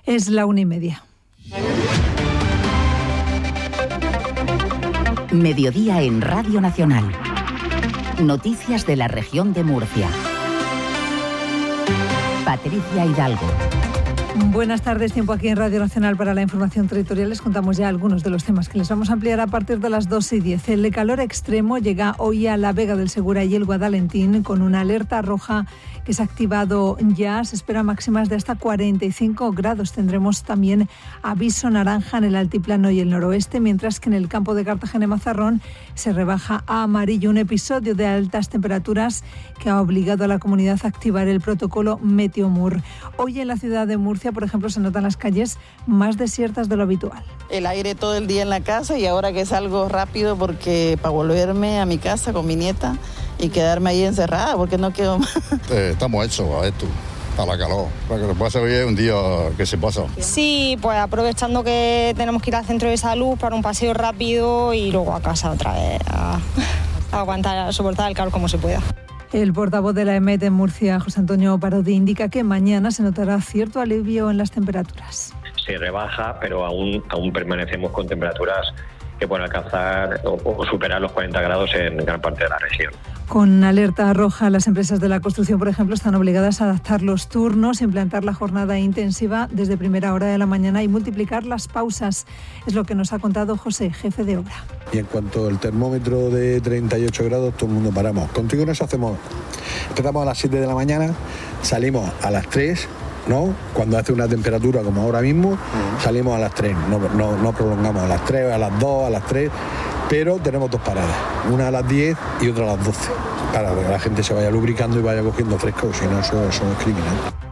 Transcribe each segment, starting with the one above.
Es la 1:30. Mediodía en Radio Nacional. Noticias de la región de Murcia. Patricia Hidalgo. Buenas tardes, tiempo aquí en Radio Nacional para la información territorial. Les contamos ya algunos de los temas que les vamos a ampliar a partir de las 2:10. El calor extremo llega hoy a la Vega del Segura y el Guadalentín con una alerta roja que se ha activado ya. Se espera máximas de hasta 45 grados. Tendremos también aviso naranja en el altiplano y el noroeste, mientras que en el campo de Cartagena y Mazarrón se rebaja a amarillo. Un episodio de altas temperaturas que ha obligado a la comunidad a activar el protocolo Meteomur. Hoy en la ciudad de Murcia, por ejemplo, se notan las calles más desiertas de lo habitual. El aire todo el día en la casa y ahora que salgo rápido porque para volverme a mi casa con mi nieta y quedarme ahí encerrada porque no quedo más. Estamos hechos a esto, a la calor. Para que nos pase hoy es un día que se pasa. Sí, pues aprovechando que tenemos que ir al centro de salud para un paseo rápido y luego a casa otra vez a aguantar, a soportar el calor como se pueda. El portavoz de la EMET en Murcia, José Antonio Parodi, indica que mañana se notará cierto alivio en las temperaturas. Se rebaja, pero aún permanecemos con temperaturas que pueden alcanzar o superar los 40 grados en gran parte de la región. Con alerta roja, las empresas de la construcción, por ejemplo, están obligadas a adaptar los turnos, implantar la jornada intensiva desde primera hora de la mañana y multiplicar las pausas. Es lo que nos ha contado José, jefe de obra. Y en cuanto al termómetro de 38 grados, todo el mundo paramos. Contigo nos hacemos, empezamos a las 7 de la mañana, salimos a las 3, ¿no? Cuando hace una temperatura como ahora mismo, salimos a las 3, no prolongamos a las 3, a las 2, a las 3, pero tenemos dos paradas, una a las 10 y otra a las 12, para que la gente se vaya lubricando y vaya cogiendo fresco, si no eso es criminal.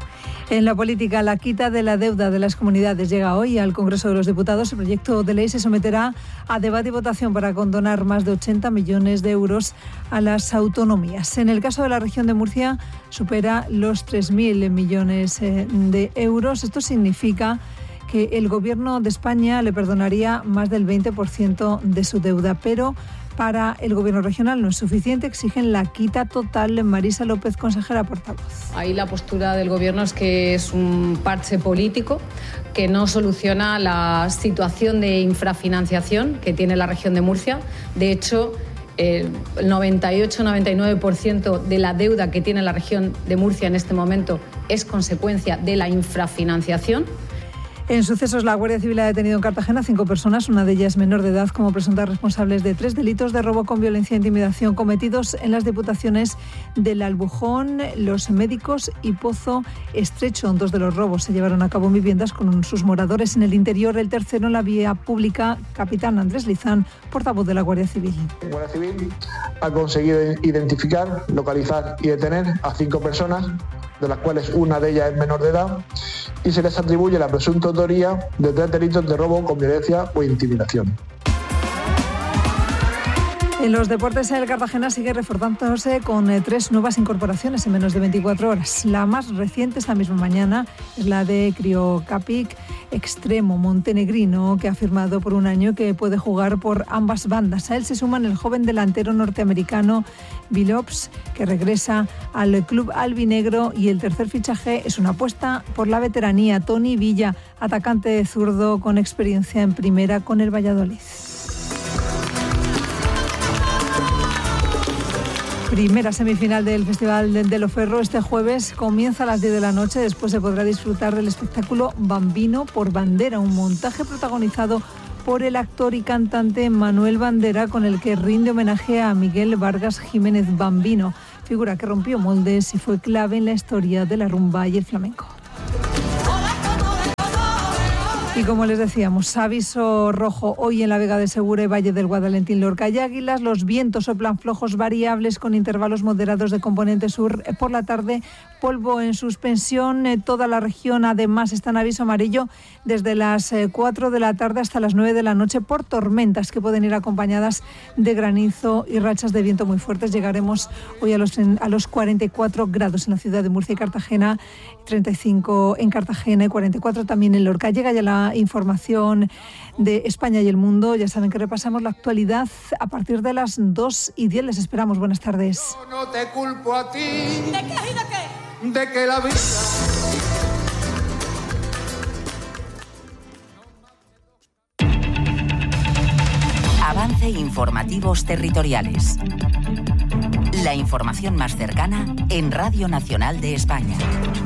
En la política, la quita de la deuda de las comunidades llega hoy al Congreso de los Diputados. El proyecto de ley se someterá a debate y votación para condonar más de 80 millones de euros a las autonomías. En el caso de la región de Murcia, supera los 3.000 millones de euros. Esto significa que el Gobierno de España le perdonaría más del 20% de su deuda, pero para el Gobierno regional no es suficiente, exigen la quita total. Marisa López, consejera portavoz. Ahí la postura del Gobierno es que es un parche político que no soluciona la situación de infrafinanciación que tiene la región de Murcia. De hecho, el 98-99% de la deuda que tiene la región de Murcia en este momento es consecuencia de la infrafinanciación. En sucesos, la Guardia Civil ha detenido en Cartagena 5 personas, una de ellas menor de edad, como presuntas responsables de 3 delitos de robo con violencia e intimidación cometidos en las diputaciones del Albujón, Los Médicos y Pozo Estrecho. 2 de los robos se llevaron a cabo en viviendas con sus moradores en el interior, el tercero en la vía pública. Capitán Andrés Lizán, portavoz de la Guardia Civil. La Guardia Civil ha conseguido identificar, localizar y detener a 5 personas, de las cuales una de ellas es menor de edad, y se les atribuye la presunta autoría de 3 delitos de robo con violencia o intimidación. En los deportes, el Cartagena sigue reforzándose con 3 nuevas incorporaciones en menos de 24 horas. La más reciente esta misma mañana es la de Crio Capic, extremo montenegrino, que ha firmado por un año que puede jugar por ambas bandas. A él se suman el joven delantero norteamericano Billups, que regresa al club albinegro, y el tercer fichaje es una apuesta por la veteranía, Toni Villa, atacante zurdo con experiencia en primera con el Valladolid. Primera semifinal del Festival de Loferro. Este jueves comienza a las 10 de la noche. Después se podrá disfrutar del espectáculo Bambino por Bandera, un montaje protagonizado por el actor y cantante Manuel Bandera, con el que rinde homenaje a Miguel Vargas Jiménez Bambino, figura que rompió moldes y fue clave en la historia de la rumba y el flamenco. Y como les decíamos, aviso rojo hoy en la Vega del Segura y Valle del Guadalentín, Lorca y Águilas. Los vientos soplan flojos variables con intervalos moderados de componente sur. Por la tarde, polvo en suspensión. Toda la región además está en aviso amarillo desde las 4 de la tarde hasta las 9 de la noche por tormentas que pueden ir acompañadas de granizo y rachas de viento muy fuertes. Llegaremos hoy a los 44 grados en la ciudad de Murcia y Cartagena, 35 en Cartagena y 44 también en Lorca. Llega ya la información de España y el mundo. Ya saben que repasamos la actualidad a partir de las 2:10. Les esperamos. Buenas tardes. Yo no te culpo a ti. ¿De qué? ¿De qué? De que la vida Ofrece informativos territoriales. La información más cercana en Radio Nacional de España.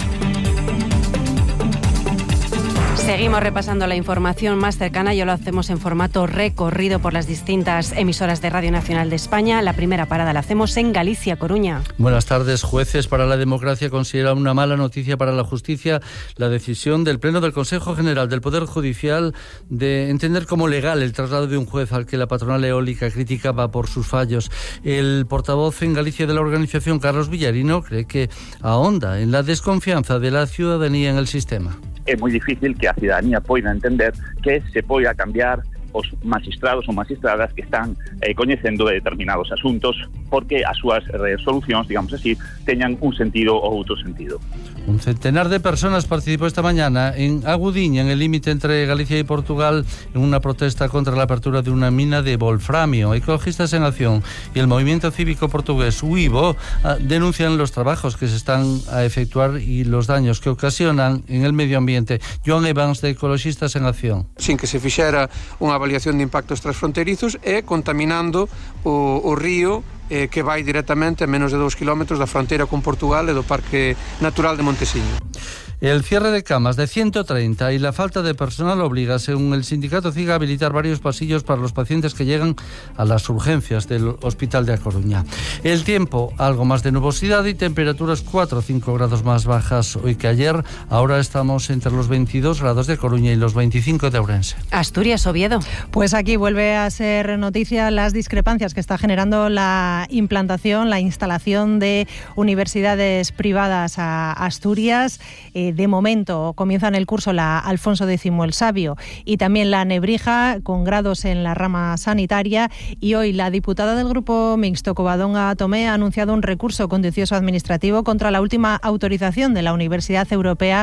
Seguimos repasando la información más cercana y lo hacemos en formato recorrido por las distintas emisoras de Radio Nacional de España. La primera parada la hacemos en Galicia, Coruña. Buenas tardes. Jueces para la Democracia consideran una mala noticia para la justicia la decisión del Pleno del Consejo General del Poder Judicial de entender como legal el traslado de un juez al que la patronal eólica criticaba por sus fallos. El portavoz en Galicia de la organización, Carlos Villarino, cree que ahonda en la desconfianza de la ciudadanía en el sistema. É moi difícil que a cidadanía poida entender que se poida cambiar os magistrados ou magistradas que están coñecendo de determinados asuntos porque as súas resolucións, digamos así, teñan un sentido ou outro sentido. Un centenar de personas participó esta mañana en Agudiña, en el límite entre Galicia y Portugal, en una protesta contra la apertura de una mina de wolframio. Ecologistas en Acción y el movimiento cívico portugués UIVO denuncian los trabajos que se están a efectuar y los daños que ocasionan en el medio ambiente. Joan Evans, de Ecologistas en Acción. Sin que se fixera unha avaliación de impactos transfronterizos e contaminando o río que vai directamente a menos de 2 kilómetros da fronteira con Portugal e do Parque Natural de Montesiño. El cierre de camas de 130 y la falta de personal obliga, según el sindicato CIG, a habilitar varios pasillos para los pacientes que llegan a las urgencias del Hospital de A Coruña. El tiempo, algo más de nubosidad y temperaturas 4 o 5 grados más bajas hoy que ayer. Ahora estamos entre los 22 grados de Coruña y los 25 de Ourense. Asturias, Oviedo. Pues aquí vuelve a ser noticia las discrepancias que está generando la implantación, la instalación de universidades privadas a Asturias. De momento comienzan el curso la Alfonso X el Sabio y también la Nebrija, con grados en la rama sanitaria, y hoy la diputada del Grupo Mixto, Covadonga Tomé, ha anunciado un recurso contencioso administrativo contra la última autorización de la Universidad Europea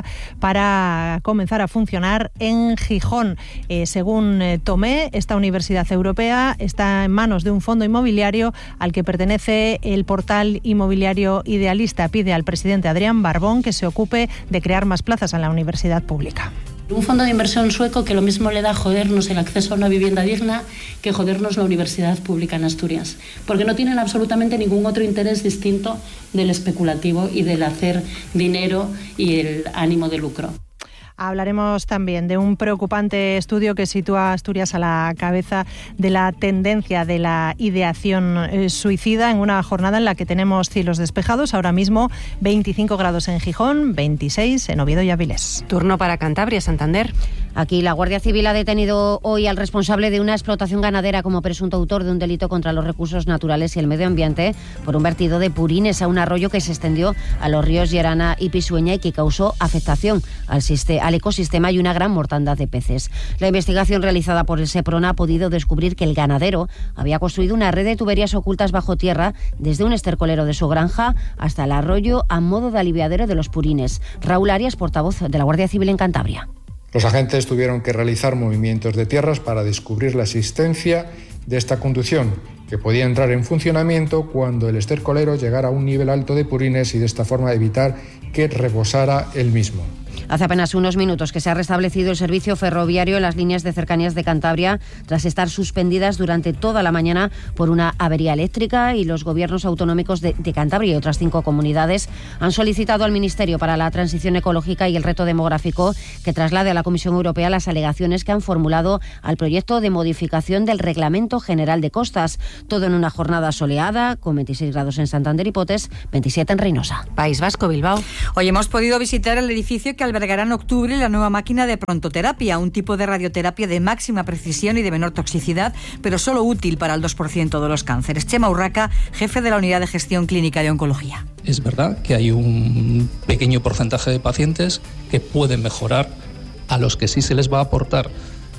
para comenzar a funcionar en Gijón. Según Tomé, esta Universidad Europea está en manos de un fondo inmobiliario al que pertenece el portal inmobiliario Idealista. Pide al presidente Adrián Barbón que se ocupe de crear más plazas en la universidad pública. Un fondo de inversión sueco que lo mismo le da jodernos el acceso a una vivienda digna que jodernos la universidad pública en Asturias, porque no tienen absolutamente ningún otro interés distinto del especulativo y del hacer dinero y el ánimo de lucro. Hablaremos también de un preocupante estudio que sitúa a Asturias a la cabeza de la tendencia de la ideación suicida en una jornada en la que tenemos cielos despejados. Ahora mismo 25 grados en Gijón, 26 en Oviedo y Avilés. Turno para Cantabria, Santander. Aquí la Guardia Civil ha detenido hoy al responsable de una explotación ganadera como presunto autor de un delito contra los recursos naturales y el medio ambiente por un vertido de purines a un arroyo que se extendió a los ríos Llerana y Pisueña y que causó afectación al ecosistema y una gran mortandad de peces. La investigación realizada por el Seprona ha podido descubrir que el ganadero había construido una red de tuberías ocultas bajo tierra desde un estercolero de su granja hasta el arroyo a modo de aliviadero de los purines. Raúl Arias, portavoz de la Guardia Civil en Cantabria. Los agentes tuvieron que realizar movimientos de tierras para descubrir la existencia de esta conducción, que podía entrar en funcionamiento cuando el estercolero llegara a un nivel alto de purines y de esta forma evitar que rebosara el mismo. Hace apenas unos minutos que se ha restablecido el servicio ferroviario en las líneas de cercanías de Cantabria tras estar suspendidas durante toda la mañana por una avería eléctrica, y los gobiernos autonómicos de Cantabria y otras 5 comunidades han solicitado al Ministerio para la Transición Ecológica y el Reto Demográfico que traslade a la Comisión Europea las alegaciones que han formulado al proyecto de modificación del Reglamento General de Costas. Todo en una jornada soleada, con 26 grados en Santander y Potes, 27 en Reynosa. País Vasco, Bilbao. Hoy hemos podido visitar el edificio que albergará en octubre la nueva máquina de prontoterapia, un tipo de radioterapia de máxima precisión y de menor toxicidad, pero solo útil para el 2% de los cánceres. Chema Urraca, jefe de la Unidad de Gestión Clínica de Oncología. Es verdad que hay un pequeño porcentaje de pacientes que pueden mejorar, a los que sí se les va a aportar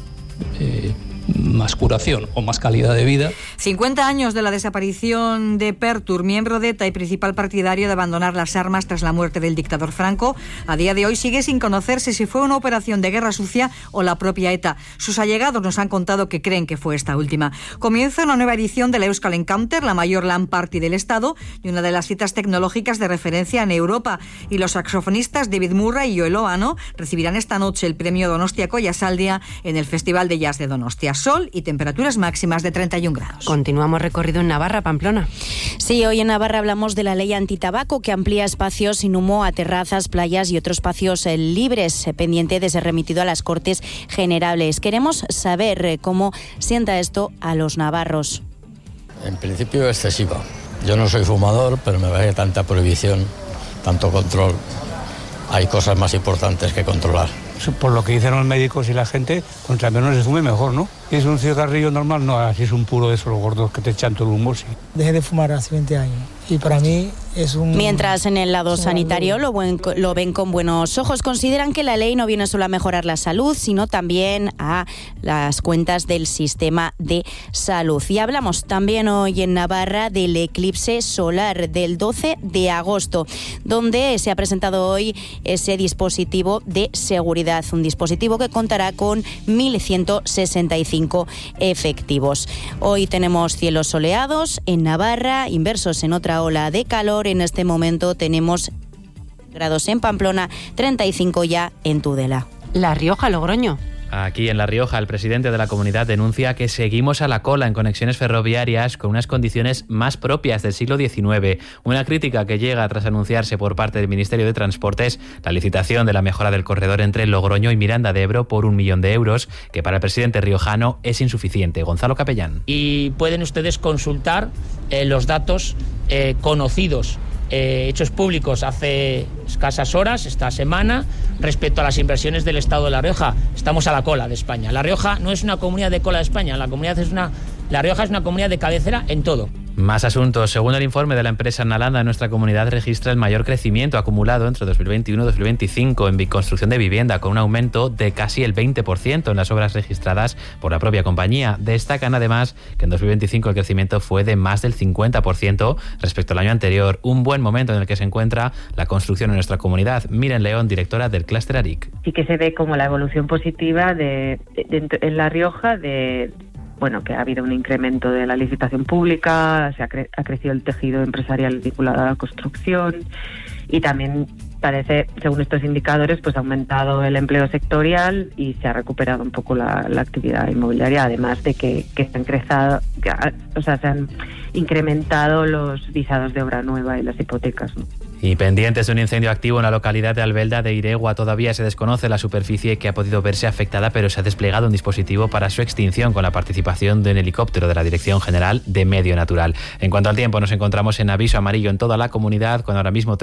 más curación o más calidad de vida. 50 años de la desaparición de Pertur, miembro de ETA y principal partidario de abandonar las armas tras la muerte del dictador Franco. A día de hoy sigue sin conocerse si fue una operación de guerra sucia o la propia ETA. Sus allegados nos han contado que creen que fue esta última. Comienza una nueva edición de la Euskal Encounter, la mayor LAN party del Estado y una de las citas tecnológicas de referencia en Europa. Y los saxofonistas David Murray y Joel Oano recibirán esta noche el premio Donostia Collasaldia en el Festival de Jazz de Donostia. Sol sol y temperaturas máximas de 31 grados. Continuamos recorrido en Navarra, Pamplona. Sí, hoy en Navarra hablamos de la ley antitabaco que amplía espacios sin humo a terrazas, playas y otros espacios libres, pendiente de ser remitido a las Cortes Generales. Queremos saber cómo sienta esto a los navarros. En principio excesiva. Yo no soy fumador, pero me parece que tanta prohibición, tanto control, hay cosas más importantes que controlar. Por lo que dicen los médicos y la gente, contra menos se fume mejor, ¿no? ¿Es un cigarrillo normal? No, así es un puro de esos gordos que te echan todo el humo, sí. Dejé de fumar hace 20 años y para mí es un... Mientras en el lado sanitario lo ven con buenos ojos. Consideran que la ley no viene solo a mejorar la salud, sino también a las cuentas del sistema de salud. Y hablamos también hoy en Navarra del eclipse solar del 12 de agosto, donde se ha presentado hoy ese dispositivo de seguridad, un dispositivo que contará con 1.165 efectivos. Hoy tenemos cielos soleados en Navarra, inversos en otra ola de calor. En este momento tenemos grados en Pamplona, 35 ya en Tudela. La Rioja, Logroño. Aquí en La Rioja, el presidente de la comunidad denuncia que seguimos a la cola en conexiones ferroviarias con unas condiciones más propias del siglo XIX. Una crítica que llega tras anunciarse por parte del Ministerio de Transportes la licitación de la mejora del corredor entre Logroño y Miranda de Ebro por 1 millón de euros, que para el presidente riojano es insuficiente. Gonzalo Capellán. Y pueden ustedes consultar los datos conocidos, hechos públicos hace escasas horas, esta semana, respecto a las inversiones del Estado de La Rioja. Estamos a la cola de España. La Rioja no es una comunidad de cola de España, La Rioja es una comunidad de cabecera en todo. Más asuntos. Según el informe de la empresa Nalanda, nuestra comunidad registra el mayor crecimiento acumulado entre 2021 y 2025 en construcción de vivienda, con un aumento de casi el 20% en las obras registradas por la propia compañía. Destacan además que en 2025 el crecimiento fue de más del 50% respecto al año anterior, un buen momento en el que se encuentra la construcción en nuestra comunidad. Miren León, directora del Clúster ARIC. Sí que se ve como la evolución positiva en La Rioja que ha habido un incremento de la licitación pública, ha crecido el tejido empresarial vinculado a la construcción y también parece, según estos indicadores, pues ha aumentado el empleo sectorial y se ha recuperado un poco la actividad inmobiliaria, además de que se han incrementado los visados de obra nueva y las hipotecas, ¿no? Y pendientes de un incendio activo en la localidad de Albelda de Iregua, todavía se desconoce la superficie que ha podido verse afectada, pero se ha desplegado un dispositivo para su extinción con la participación de un helicóptero de la Dirección General de Medio Natural. En cuanto al tiempo, nos encontramos en aviso amarillo en toda la comunidad, con ahora mismo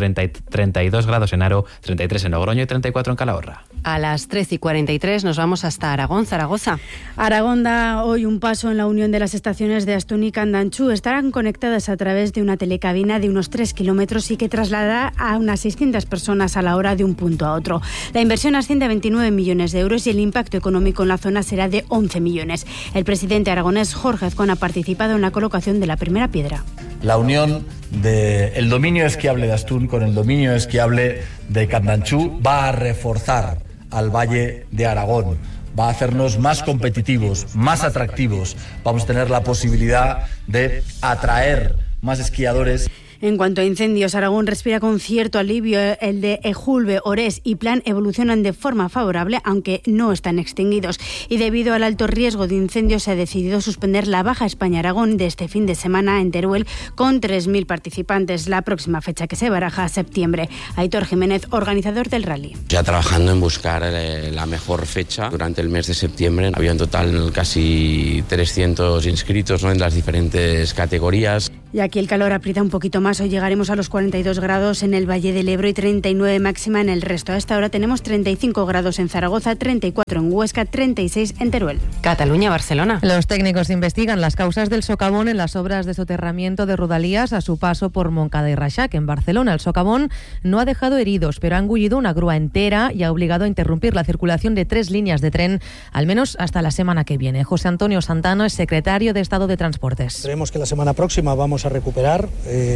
32 grados en Aro, 33 en Logroño y 34 en Calahorra. A las 13:43 nos vamos hasta Aragón, Zaragoza. Aragón da hoy un paso en la unión de las estaciones de Astún y Candanchú. Estarán conectadas a través de una telecabina de unos 3 kilómetros y que trasladará a unas 600 personas a la hora de un punto a otro. La inversión asciende a 29 millones de euros y el impacto económico en la zona será de 11 millones. El presidente aragonés Jorge Azcón ha participado en la colocación de la primera piedra. La unión del dominio esquiable de Astún con el dominio esquiable de Candanchú va a reforzar al Valle de Aragón. Va a hacernos más competitivos, más atractivos. Vamos a tener la posibilidad de atraer más esquiadores. En cuanto a incendios, Aragón respira con cierto alivio. El de Ejulbe, Orés y Plan evolucionan de forma favorable, aunque no están extinguidos. Y debido al alto riesgo de incendios, se ha decidido suspender la Baja España-Aragón de este fin de semana en Teruel con 3.000 participantes. La próxima fecha que se baraja, septiembre. Aitor Jiménez, organizador del rally. Ya trabajando en buscar la mejor fecha durante el mes de septiembre. Había en total casi 300 inscritos, ¿no?, en las diferentes categorías. Y aquí el calor aprieta un poquito más. Hoy llegaremos a los 42 grados en el Valle del Ebro y 39 máxima en el resto. A esta hora tenemos 35 grados en Zaragoza, 34 en Huesca, 36 en Teruel. Cataluña, Barcelona. Los técnicos investigan las causas del socavón en las obras de soterramiento de Rodalías a su paso por Montcada y Reixac. En Barcelona, el socavón no ha dejado heridos, pero ha engullido una grúa entera y ha obligado a interrumpir la circulación de 3 líneas de tren, al menos hasta la semana que viene. José Antonio Santano es secretario de Estado de Transportes. Creemos que la semana próxima vamos a recuperar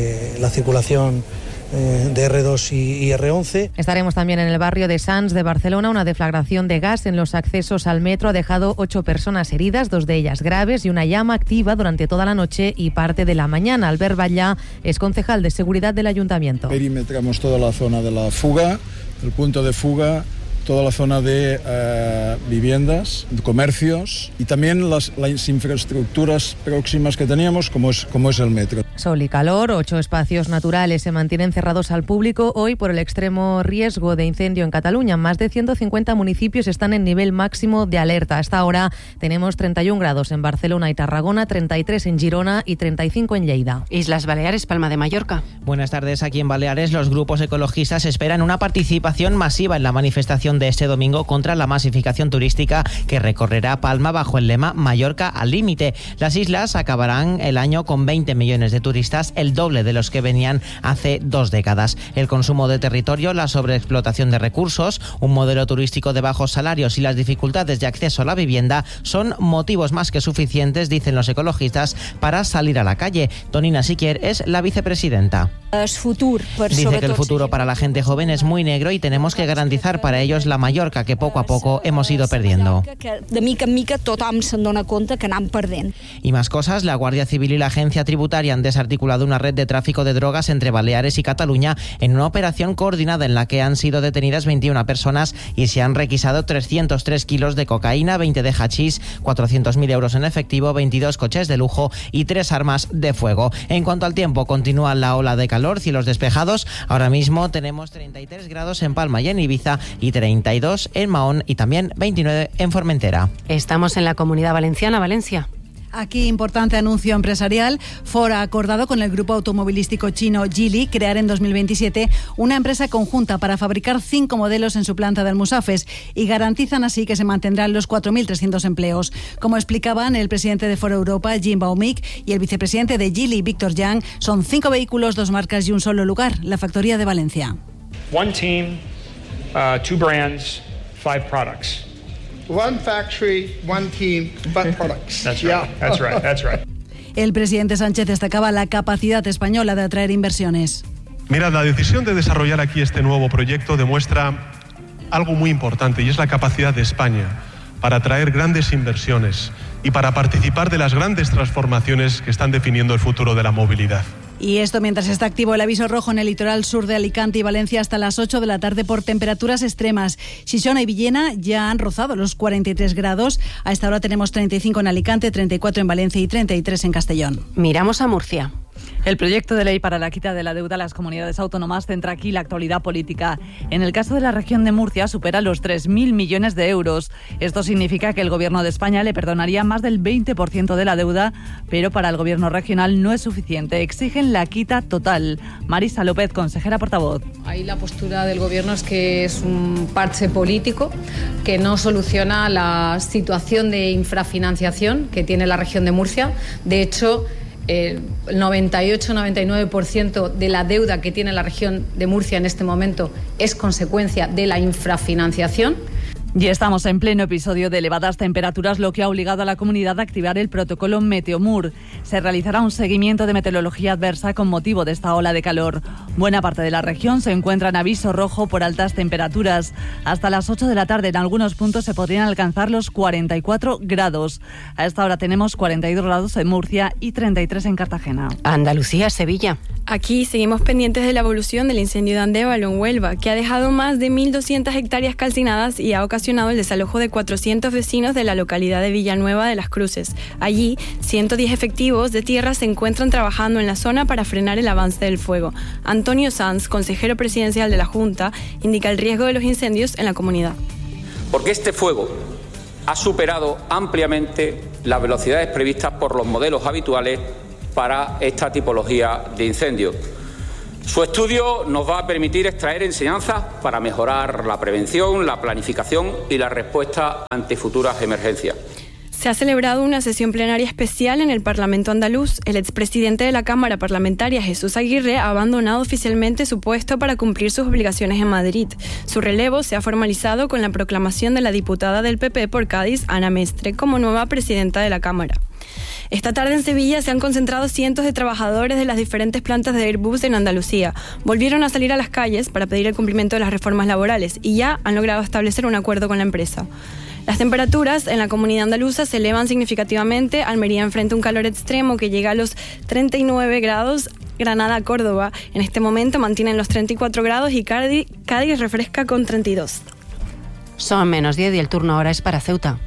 la circulación de R2 y R11. Estaremos también en el barrio de Sants de Barcelona. Una deflagración de gas en los accesos al metro ha dejado 8 personas heridas, 2 de ellas graves, y una llama activa durante toda la noche y parte de la mañana. Albert Batllà es concejal de seguridad del ayuntamiento. Perimetramos toda la zona de la fuga, el punto de fuga, toda la zona de viviendas, comercios y también las infraestructuras próximas que teníamos, como es el metro. Sol y calor, 8 espacios naturales se mantienen cerrados al público hoy por el extremo riesgo de incendio en Cataluña. Más de 150 municipios están en nivel máximo de alerta. Hasta ahora tenemos 31 grados en Barcelona y Tarragona, 33 en Girona y 35 en Lleida. Islas Baleares, Palma de Mallorca. Buenas tardes. Aquí en Baleares los grupos ecologistas esperan una participación masiva en la manifestación de este domingo contra la masificación turística que recorrerá Palma bajo el lema Mallorca al límite. Las islas acabarán el año con 20 millones de turistas, el doble de los que venían hace 2 décadas. El consumo de territorio, la sobreexplotación de recursos, un modelo turístico de bajos salarios y las dificultades de acceso a la vivienda son motivos más que suficientes, dicen los ecologistas, para salir a la calle. Tonina Siquier es la vicepresidenta. Dice que el futuro para la gente joven es muy negro y tenemos que garantizar para ellos la Mallorca que poco a poco hemos ido perdiendo. Y más cosas, la Guardia Civil y la Agencia Tributaria han desarticulado una red de tráfico de drogas entre Baleares y Cataluña en una operación coordinada en la que han sido detenidas 21 personas y se han requisado 303 kilos de cocaína, 20 de hachís, 400.000 euros en efectivo, 22 coches de lujo y 3 armas de fuego. En cuanto al tiempo, continúa la ola de calor, cielos despejados. Ahora mismo tenemos 33 grados en Palma y en Ibiza y 32 en Mahón y también 29 en Formentera. Estamos en la Comunidad Valenciana, Valencia. Aquí, importante anuncio empresarial. Ford ha acordado con el grupo automovilístico chino Geely crear en 2027 una empresa conjunta para fabricar 5 modelos en su planta de Almusafes y garantizan así que se mantendrán los 4.300 empleos. Como explicaban el presidente de Ford Europa, Jim Baumick, y el vicepresidente de Geely, Víctor Yang, son 5 vehículos, 2 marcas y un solo lugar, la factoría de Valencia. One team, 2 brands, 5 products. One factory, one team, but products. That's right. That's right. That's right. El presidente Sánchez destacaba la capacidad española de atraer inversiones. Mirad, la decisión de desarrollar aquí este nuevo proyecto demuestra algo muy importante y es la capacidad de España para atraer grandes inversiones y para participar de las grandes transformaciones que están definiendo el futuro de la movilidad. Y esto mientras está activo el aviso rojo en el litoral sur de Alicante y Valencia hasta las 8 de la tarde por temperaturas extremas. Xixona y Villena ya han rozado los 43 grados. A esta hora tenemos 35 en Alicante, 34 en Valencia y 33 en Castellón. Miramos a Murcia. El proyecto de ley para la quita de la deuda a las comunidades autónomas centra aquí la actualidad política. En el caso de la región de Murcia supera los 3.000 millones de euros. Esto significa que el Gobierno de España le perdonaría más del 20% de la deuda, pero para el Gobierno regional no es suficiente. Exigen la quita total. Marisa López, consejera portavoz. Ahí la postura del Gobierno es que es un parche político que no soluciona la situación de infrafinanciación que tiene la región de Murcia. De hecho, el 98-99% de la deuda que tiene la región de Murcia en este momento es consecuencia de la infrafinanciación. Y estamos en pleno episodio de elevadas temperaturas, lo que ha obligado a la comunidad a activar el protocolo Meteomur. Se realizará un seguimiento de meteorología adversa con motivo de esta ola de calor. Buena parte de la región se encuentra en aviso rojo por altas temperaturas. Hasta las 8 de la tarde en algunos puntos se podrían alcanzar los 44 grados. A esta hora tenemos 42 grados en Murcia y 33 en Cartagena. Andalucía, Sevilla. Aquí seguimos pendientes de la evolución del incendio de Andévalo en Huelva, que ha dejado más de 1.200 hectáreas calcinadas y ha ocasionado el desalojo de 400 vecinos de la localidad de Villanueva de las Cruces. Allí, 110 efectivos de tierra se encuentran trabajando en la zona para frenar el avance del fuego. Antonio Sanz, consejero presidencial de la Junta, indica el riesgo de los incendios en la comunidad. Porque este fuego ha superado ampliamente las velocidades previstas por los modelos habituales para esta tipología de incendio. Su estudio nos va a permitir extraer enseñanzas para mejorar la prevención, la planificación y la respuesta ante futuras emergencias. Se ha celebrado una sesión plenaria especial en el Parlamento andaluz. El expresidente de la Cámara Parlamentaria, Jesús Aguirre, ha abandonado oficialmente su puesto para cumplir sus obligaciones en Madrid. Su relevo se ha formalizado con la proclamación de la diputada del PP por Cádiz, Ana Mestre, como nueva presidenta de la Cámara. Esta tarde en Sevilla se han concentrado cientos de trabajadores de las diferentes plantas de Airbus en Andalucía. Volvieron a salir a las calles para pedir el cumplimiento de las reformas laborales y ya han logrado establecer un acuerdo con la empresa. Las temperaturas en la comunidad andaluza se elevan significativamente. Almería enfrenta un calor extremo que llega a los 39 grados. Granada, Córdoba, en este momento mantienen los 34 grados y Cádiz refresca con 32. Son -10 y el turno ahora es para Ceuta.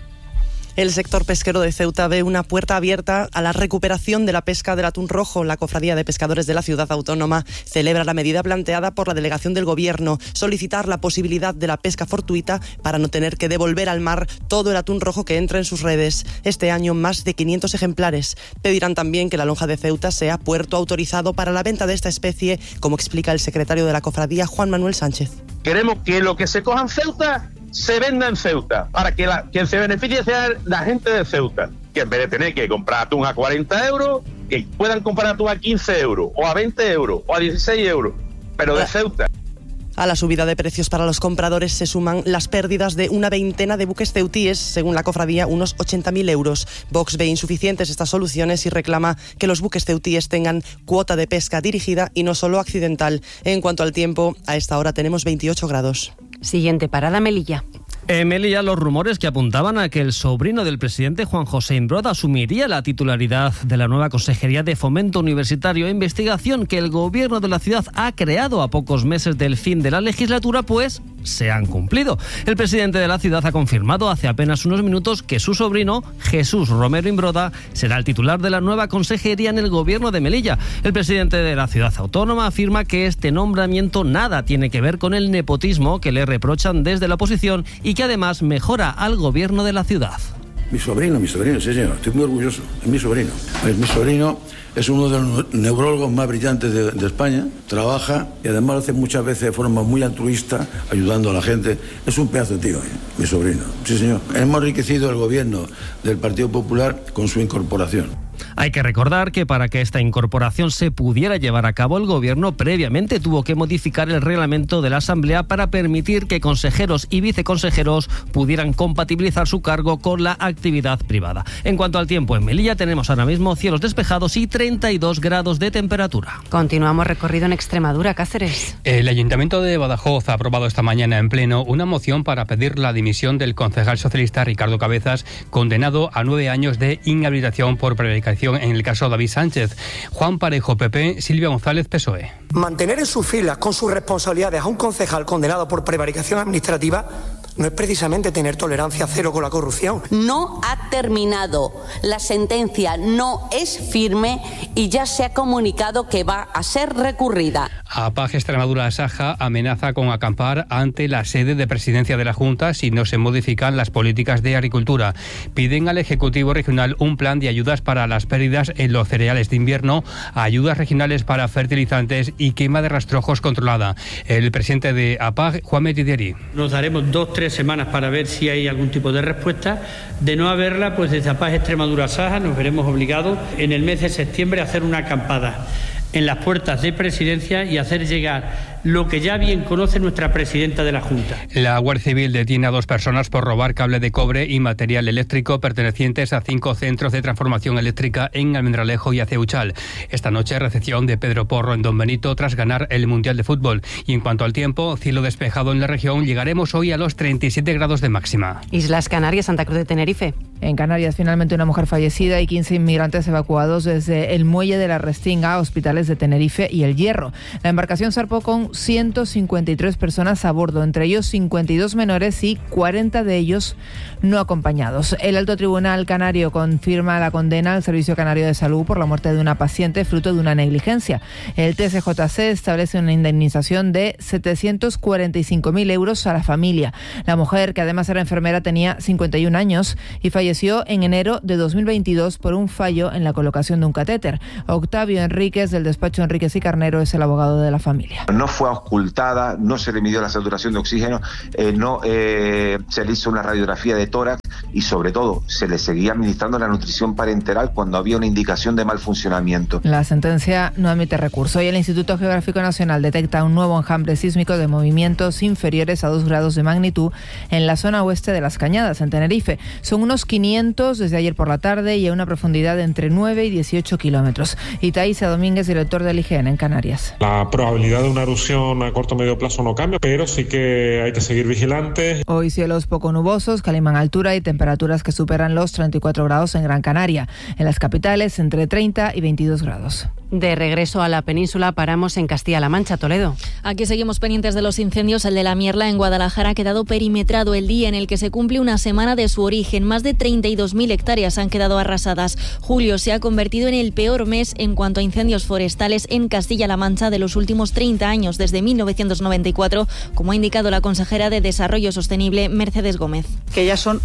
El sector pesquero de Ceuta ve una puerta abierta a la recuperación de la pesca del atún rojo. La Cofradía de Pescadores de la Ciudad Autónoma celebra la medida planteada por la delegación del Gobierno, solicitar la posibilidad de la pesca fortuita para no tener que devolver al mar todo el atún rojo que entra en sus redes. Este año más de 500 ejemplares. Pedirán también que la lonja de Ceuta sea puerto autorizado para la venta de esta especie, como explica el secretario de la Cofradía, Juan Manuel Sánchez. Queremos que lo que se coja en Ceuta se venda en Ceuta, para que quien se beneficie sea la gente de Ceuta, que en vez de tener que comprar atún a 40 euros, que puedan comprar atún a 15 euros, o a 20 euros, o a 16 euros, pero de Ceuta. A la subida de precios para los compradores se suman las pérdidas de una veintena de buques ceutíes, según la cofradía unos 80.000 euros. Vox ve insuficientes estas soluciones y reclama que los buques ceutíes tengan cuota de pesca dirigida y no solo accidental. En cuanto al tiempo, a esta hora tenemos 28 grados. Siguiente parada, Melilla. En Melilla, los rumores que apuntaban a que el sobrino del presidente Juan José Imbroda asumiría la titularidad de la nueva Consejería de Fomento Universitario e Investigación que el gobierno de la ciudad ha creado a pocos meses del fin de la legislatura, pues se han cumplido. El presidente de la ciudad ha confirmado hace apenas unos minutos que su sobrino, Jesús Romero Imbroda, será el titular de la nueva consejería en el gobierno de Melilla. El presidente de la ciudad autónoma afirma que este nombramiento nada tiene que ver con el nepotismo que le reprochan desde la oposición y que además mejora al gobierno de la ciudad. Mi sobrino, sí señor, estoy muy orgulloso, es mi sobrino. Mi sobrino es uno de los neurólogos más brillantes de España, trabaja y además lo hace muchas veces de forma muy altruista, ayudando a la gente. Es un pedazo de tío, mi sobrino, sí señor. Hemos enriquecido el gobierno del Partido Popular con su incorporación. Hay que recordar que para que esta incorporación se pudiera llevar a cabo, el Gobierno previamente tuvo que modificar el reglamento de la Asamblea para permitir que consejeros y viceconsejeros pudieran compatibilizar su cargo con la actividad privada. En cuanto al tiempo, en Melilla tenemos ahora mismo cielos despejados y 32 grados de temperatura. Continuamos recorrido en Extremadura, Cáceres. El Ayuntamiento de Badajoz ha aprobado esta mañana en pleno una moción para pedir la dimisión del concejal socialista Ricardo Cabezas, condenado a 9 años de inhabilitación por prevaricación en el caso David Sánchez. Juan Parejo, PP, Silvia González, PSOE. Mantener en sus filas con sus responsabilidades a un concejal condenado por prevaricación administrativa no es precisamente tener tolerancia cero con la corrupción. No ha terminado. La sentencia no es firme y ya se ha comunicado que va a ser recurrida. APAG Extremadura Saja amenaza con acampar ante la sede de presidencia de la Junta si no se modifican las políticas de agricultura. Piden al Ejecutivo Regional un plan de ayudas para las pérdidas en los cereales de invierno, ayudas regionales para fertilizantes y quema de rastrojos controlada. El presidente de APAG, Juan Metideri. Nos daremos 2-3 semanas para ver si hay algún tipo de respuesta. De no haberla, pues desde APAG Extremadura Saja nos veremos obligados en el mes de septiembre a hacer una acampada en las puertas de presidencia y hacer llegar lo que ya bien conoce nuestra presidenta de la Junta. La Guardia Civil detiene a 2 personas por robar cable de cobre y material eléctrico pertenecientes a 5 centros de transformación eléctrica en Almendralejo y Aceuchal. Esta noche recepción de Pedro Porro en Don Benito tras ganar el Mundial de Fútbol. Y en cuanto al tiempo, cielo despejado en la región, llegaremos hoy a los 37 grados de máxima. Islas Canarias, Santa Cruz de Tenerife. En Canarias, finalmente una mujer fallecida y 15 inmigrantes evacuados desde el muelle de la Restinga a hospitales de Tenerife y El Hierro. La embarcación zarpó con 153 personas a bordo, entre ellos 52 menores y 40 de ellos no acompañados. El Alto Tribunal Canario confirma la condena al Servicio Canario de Salud por la muerte de una paciente fruto de una negligencia. El TSJC establece una indemnización de 745.000 euros a la familia. La mujer, que además era enfermera, tenía 51 años y falleció en enero de 2022 por un fallo en la colocación de un catéter. Octavio Enríquez, del despacho Enríquez y Carnero, es el abogado de la familia. No fue auscultada, no se le midió la saturación de oxígeno, no se le hizo una radiografía de tórax y sobre todo se le seguía administrando la nutrición parenteral cuando había una indicación de mal funcionamiento. La sentencia no admite recurso y el Instituto Geográfico Nacional detecta un nuevo enjambre sísmico de movimientos inferiores a 2 grados de magnitud en la zona oeste de Las Cañadas, en Tenerife. Son unos 500 desde ayer por la tarde y a una profundidad de entre 9 y 18 kilómetros. Y Taísa Domínguez, director del IGN en Canarias. La probabilidad de una erupción a corto o medio plazo no cambia, pero sí que hay que seguir vigilantes. Hoy cielos poco nubosos, calima en altura y temperaturas que superan los 34 grados en Gran Canaria. En las capitales entre 30 y 22 grados. De regreso a la península, paramos en Castilla-La Mancha, Toledo. Aquí seguimos pendientes de los incendios. El de la Mierla en Guadalajara ha quedado perimetrado el día en el que se cumple una semana de su origen. Más de 32.000 hectáreas han quedado arrasadas. Julio se ha convertido en el peor mes en cuanto a incendios forestales en Castilla-La Mancha de los últimos 30 años, desde 1994, como ha indicado la consejera de Desarrollo Sostenible, Mercedes Gómez. Que ya son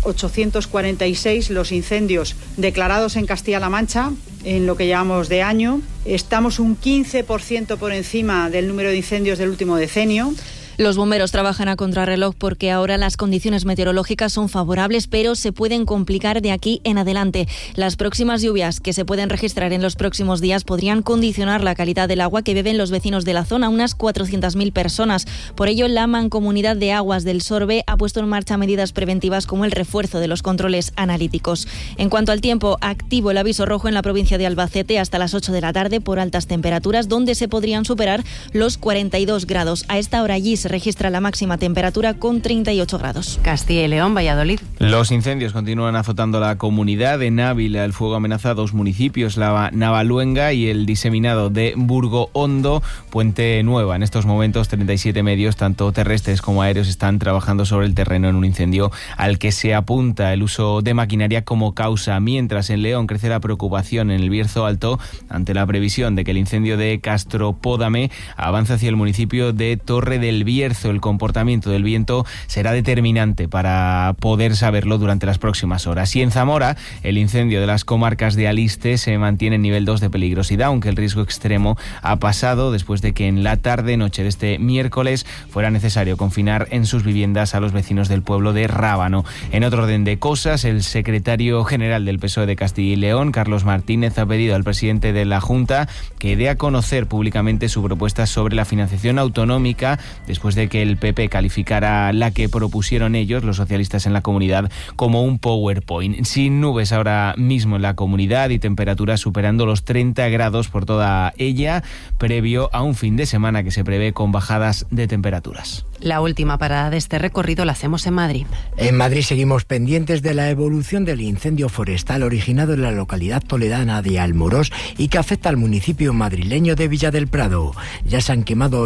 846 los incendios declarados en Castilla-La Mancha en lo que llevamos de año. Estamos un 15% por encima del número de incendios del último decenio. Los bomberos trabajan a contrarreloj porque ahora las condiciones meteorológicas son favorables, pero se pueden complicar de aquí en adelante. Las próximas lluvias que se pueden registrar en los próximos días podrían condicionar la calidad del agua que beben los vecinos de la zona, unas 400.000 personas. Por ello, la Mancomunidad de Aguas del Sorbe ha puesto en marcha medidas preventivas como el refuerzo de los controles analíticos. En cuanto al tiempo, activo el aviso rojo en la provincia de Albacete hasta las 8 de la tarde por altas temperaturas, donde se podrían superar los 42 grados. A esta hora allí se registra la máxima temperatura con 38 grados. Castilla y León, Valladolid. Los incendios continúan azotando la comunidad. En Ávila el fuego amenaza a 2 municipios, la Navaluenga y el diseminado de Burgo Hondo, Puente Nueva. En estos momentos 37 medios, tanto terrestres como aéreos, están trabajando sobre el terreno en un incendio al que se apunta el uso de maquinaria como causa. Mientras en León crece la preocupación en el Bierzo Alto ante la previsión de que el incendio de Castropódame avance hacia el municipio de Torre del Bierzo. El comportamiento del viento será determinante para poder saberlo durante las próximas horas. Y en Zamora, el incendio de las comarcas de Aliste se mantiene en nivel 2 de peligrosidad, aunque el riesgo extremo ha pasado después de que en la tarde-noche de este miércoles fuera necesario confinar en sus viviendas a los vecinos del pueblo de Rábano. En otro orden de cosas, el secretario general del PSOE de Castilla y León, Carlos Martínez, ha pedido al presidente de la Junta que dé a conocer públicamente su propuesta sobre la financiación autonómica después de que el PP calificara la que propusieron ellos, los socialistas en la comunidad, como un PowerPoint. Sin nubes ahora mismo en la comunidad y temperaturas superando los 30 grados por toda ella, previo a un fin de semana que se prevé con bajadas de temperaturas. La última parada de este recorrido la hacemos en Madrid. En Madrid seguimos pendientes de la evolución del incendio forestal originado en la localidad toledana de Almorós y que afecta al municipio madrileño de Villa del Prado. Ya se han quemado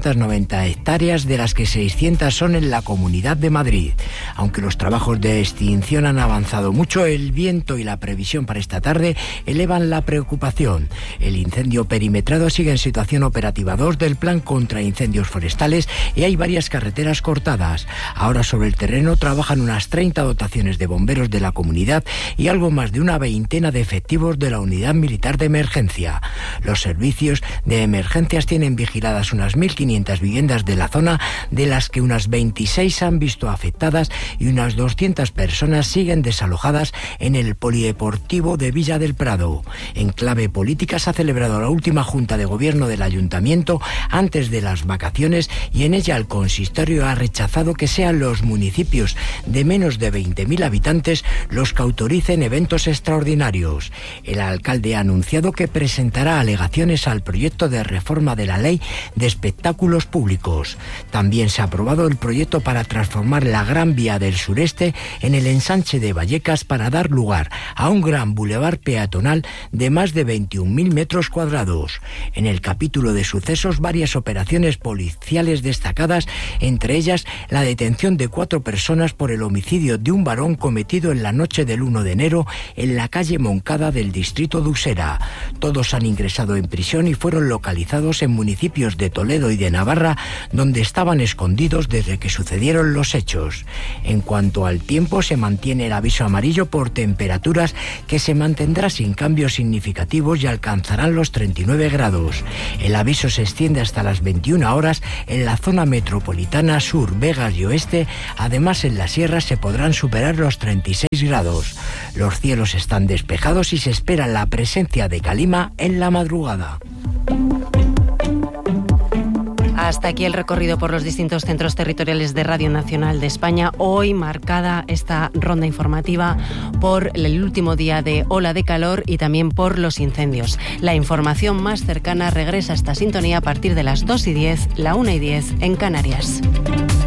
890 hectáreas, de las que 600 son en la Comunidad de Madrid. Aunque los trabajos de extinción han avanzado mucho, el viento y la previsión para esta tarde elevan la preocupación. El incendio perimetrado sigue en situación operativa 2 del Plan contra Incendios Forestales y hay varias carreteras cortadas. Ahora sobre el terreno trabajan unas 30 dotaciones de bomberos de la comunidad y algo más de una veintena de efectivos de la Unidad Militar de Emergencia. Los servicios de emergencias tienen vigiladas unas 1.500 viviendas de la zona, de las que unas 26 se han visto afectadas y unas 200 personas siguen desalojadas en el Polideportivo de Villa del Prado. En clave política se ha celebrado la última Junta de Gobierno del Ayuntamiento antes de las vacaciones y en ella el consistorio ha rechazado que sean los municipios de menos de 20.000 habitantes los que autoricen eventos extraordinarios. El alcalde ha anunciado que presentará alegaciones al proyecto de reforma de la Ley de Espectáculos Públicos. También se ha aprobado el proyecto para transformar la Gran Vía del Sureste en el ensanche de Vallecas para dar lugar a un gran bulevar peatonal de más de 21.000 metros cuadrados. En el capítulo de sucesos, varias operaciones policiales destacadas, entre ellas la detención de 4 personas por el homicidio de un varón cometido en la noche del 1 de enero en la calle Moncada del distrito de Usera. Todos han ingresado en prisión y fueron localizados en municipios de Toledo y de Navarra, donde estaban escondidos desde que sucedieron los hechos. En cuanto al tiempo, se mantiene el aviso amarillo por temperaturas que se mantendrá sin cambios significativos y alcanzarán los 39 grados. El aviso se extiende hasta las 21 horas en la zona metropolitana sur, Vegas y oeste. Además, en la sierra se podrán superar los 36 grados. Los cielos están despejados y se espera la presencia de calima en la madrugada. Hasta aquí el recorrido por los distintos centros territoriales de Radio Nacional de España. Hoy marcada esta ronda informativa por el último día de ola de calor y también por los incendios. La información más cercana regresa a esta sintonía a partir de las 2:10, la 1:10 en Canarias.